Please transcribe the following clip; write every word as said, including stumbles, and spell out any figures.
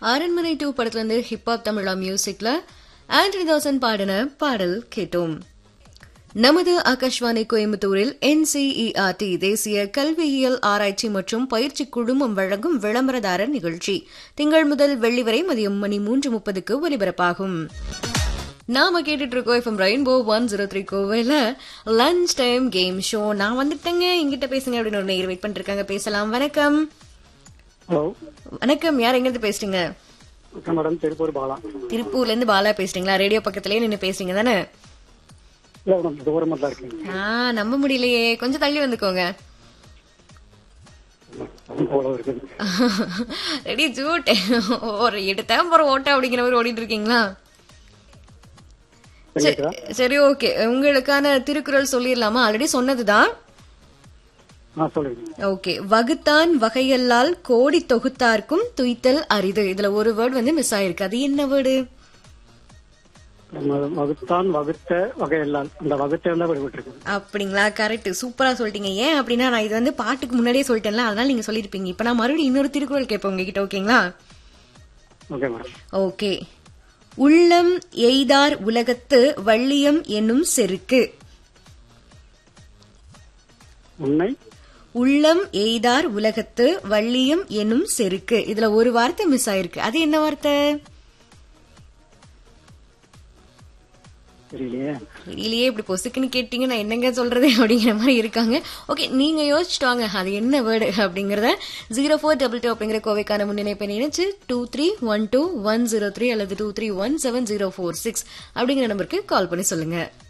அரண்மனை டூ படத்துல இருந்து ஹிப்ஹாப் தமிழா மியூசிக்ல ஆண்டனி தாசன் பாடின பாடல் கேட்டோம். நமது ஆகாஷ்வாணி கோயம்புத்தூரில் என்சிஇஆர்டி தேசிய கல்வியியல் ஆராய்ச்சி மற்றும் பயிற்சி குழுமம் வழங்கும் விளம்பரதாரர் நிகழ்ச்சி திங்கள் முதல் வெள்ளி வரை மதியம் மணி மூன்று முப்பதுக்கு ஒலிபரப்பாகும். நாம கேட்டுட்டு இருக்கோம் FM rainbow one zero three கோவையில lunch time game show. நான் வந்துட்டேங்க, எங்கிட்ட பேசுங்க அப்படின்னு ஒரு நேரம் வெயிட் பண்ணிட்டு இருக்காங்க. பேசலாம். வணக்கம். ஹலோ வணக்கம். யார் எங்க இருந்து பேசுறீங்க? மேடம், திருப்பூர் பாலா. திருப்பூர்ல இருந்து பாலா பேசுறீங்களா? ரேடியோ பக்கத்திலேயே நின்று பேசுறீங்க தானே? இல்ல மேடம், தூரமா தான் இருக்கேன். ஆ, நம்ப முடியலையே, கொஞ்சம் தள்ளி வந்துக்கோங்க. ரெடி ஜூட் ஒரு எடுத்தா போற ஓட்ட அப்படிங்கிற மாதிரி ஓடிட்டு இருக்கீங்களா? சரி, ஓகே. உங்களுக்கான திருக்குறள் சொல்லிடலாமா? ஆல்ரெடி சொன்னதுதான். ஓகே. வகுத்தான் வகையல்லால் கோடி தொகுத்தார்க்கும் துய்த்தல் அரிது. இதுல ஒரு வேர்டு வந்து மிஸ் ஆயிருக்கு. அது என்ன வேர்டு? வகுத்தான் வகுத்த வகையல்லால். அந்த வகுத்த விடுபட்டு. அப்படிங்களா? கரெக்ட், சூப்பரா சொல்லிட்டீங்க. ஏன் அப்படின்னா நான் இது வந்து பாட்டுக்கு முன்னாடியே சொல்லிட்டேன்ல, அதனால நீங்க சொல்லிருப்பீங்க. இப்ப நான் மறுபடியும் இன்னொரு திருக்குறள் கேட்பேன் உங்ககிட்ட. ஓகேங்களா? ஓகே. உள்ளம் எய்தார் உலகத்து வள்ளியம் என்னும் செருக்கு. உண்மை. உள்ளம் எய்தார் உலகத்து வள்ளியம் என்னும் செருக்கு. இதுல ஒரு வார்த்தை மிஸ் ஆயிருக்கு. அது என்ன வார்த்தை? தெரியலையே. இப்படி பொசுக்குன்னு கேட்டீங்க, நான் என்னங்க சொல்றது அப்படிங்கிற மாதிரி இருக்காங்க. ஓகே, நீங்க யோசிச்சுட்டு வாங்க அது என்ன வேர்டு அப்படிங்கறத. ஜீரோ ஃபோர் டபுள் டூ அப்படிங்கிற கோவைக்கான முன்னிணைப்பை நினைச்சு two three one two one zero three அல்லது two three one seven zero four six அப்படிங்கிற நம்பருக்கு கால் பண்ணி சொல்லுங்க.